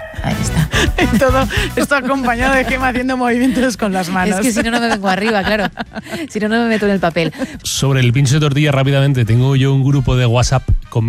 Ahí está. Y todo esto acompañado de Gemma haciendo movimientos con las manos. Es que si no, no me vengo arriba, claro. Si no, no me meto en el papel. Sobre el pincho de tortilla rápidamente, tengo yo un grupo de WhatsApp con